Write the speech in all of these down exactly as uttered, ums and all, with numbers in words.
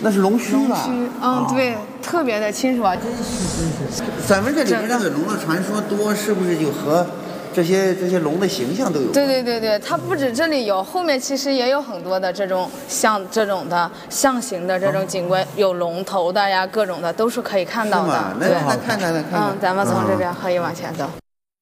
那是龙须吧？ 龙须，嗯，对，特别的清楚啊，真是。咱们这里边这个龙的传说多，是不是就和这些这些龙的形象都有？ 对对对对，它不止这里有，后面其实也有很多的这种像这种的象形的这种景观，有龙头的呀，各种的都是可以看到的。 对，那看看，那看看。 嗯，咱们从这边可以往前走。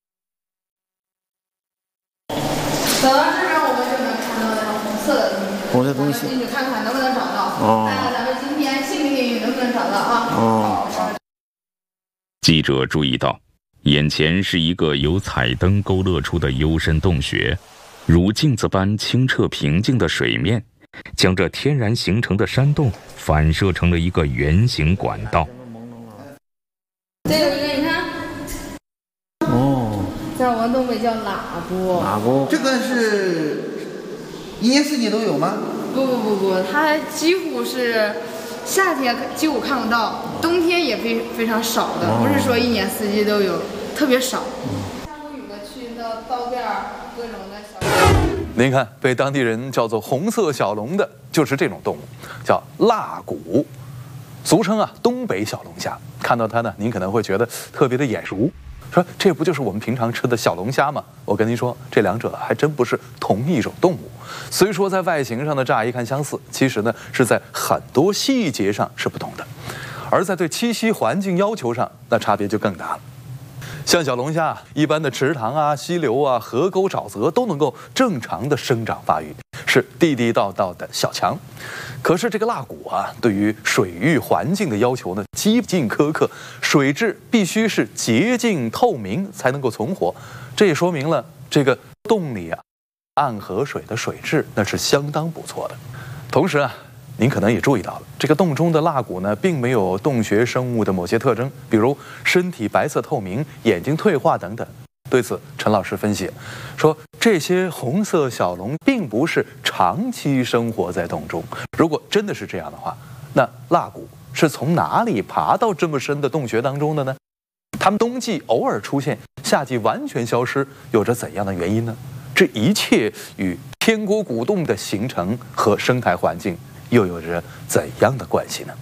走到这边，我们就能看到那种红色的东西。 红色东西。 进去看看能不能找到。哦。看看咱们今天幸不幸运，能不能找到啊？ 哦。 记者注意到，眼前是一个由彩灯勾勒出的幽深洞穴，如镜子般清澈平静的水面，将这天然形成的山洞反射成了一个圆形管道。 这有一个，你看。 哦。 在我们东北叫喇鼓。 喇鼓。这个是一年四季都有吗？ 不不不不，它几乎是夏天几乎看不到，冬天也非非常少的，不是说一年四季都有，特别少。下过雨的去到道边各种的小。 您看，被当地人叫做红色小龙的，就是这种动物，叫蜡鼓，俗称啊东北小龙虾。看到它呢，您可能会觉得特别的眼熟。说这不就是我们平常吃的小龙虾吗？我跟您说，这两者还真不是同一种动物。虽说在外形上呢乍一看相似，其实呢是在很多细节上是不同的，而在对栖息环境要求上，那差别就更大了。像小龙虾，一般的池塘啊、溪流啊、河沟、沼泽都能够正常的生长发育，是地地道道的小强。可是这个蜡鼓啊，对于水域环境的要求呢，极尽苛刻，水质必须是洁净透明才能够存活。这也说明了这个洞里啊，暗河水的水质那是相当不错的。同时啊，您可能也注意到了，这个洞中的蜡鼓呢，并没有洞穴生物的某些特征，比如身体白色透明、眼睛退化等等。对此，陈老师分析说，这些红色小龙并不是长期生活在洞中。如果真的是这样的话，那蜡鼓是从哪里爬到这么深的洞穴当中的呢？它们冬季偶尔出现，夏季完全消失，有着怎样的原因呢？这一切与天锅古洞的形成和生态环境又有着怎样的关系呢？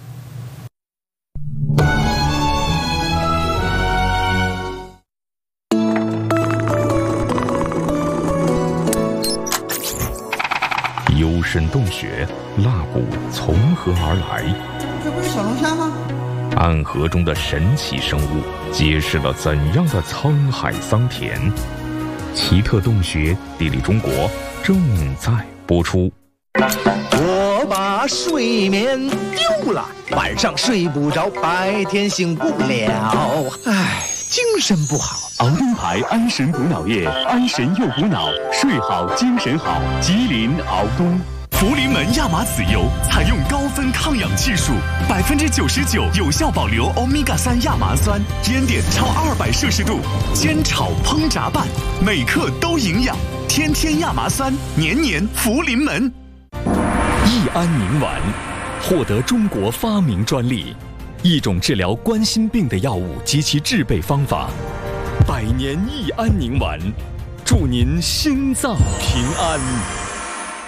幽深洞穴，蜡鼓从何而来？ 这不是小龙虾吗？ 暗河中的神奇生物，揭示了怎样的沧海桑田？奇特洞穴，地理中国正在播出。 我把睡眠丢了，晚上睡不着，白天醒不了，唉，精神不好。 熬东牌安神补脑液，安神又补脑，睡好精神好。吉林熬东。福临门亚麻籽油采用高分抗氧技术，百分之九十九有效保留欧米伽三亚麻酸，烟点超二百摄氏度，煎炒烹炸拌，每克都营养。天天亚麻酸，年年福临门。益安宁丸获得中国发明专利，一种治疗冠心病的药物及其制备方法。百年益安宁丸，祝您心脏平安。